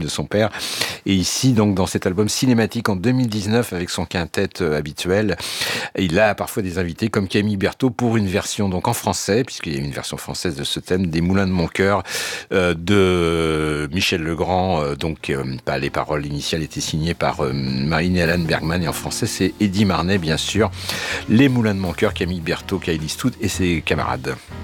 de son père. Et ici, donc, dans cet album cinématique en 2019, avec son quintet habituel, il a parfois des invités comme Camille Berthaud pour une version donc en français, puisqu'il y a une version française de ce thème, des Moulins de mon cœur, de Michel Legrand. Les paroles initiales étaient signées par Marine-Hélène Bergman, et en français, c'est Eddie Marnay, bien sûr. Les Moulins de mon cœur, Camille Berthaud, Kylie Stout et ses camarades.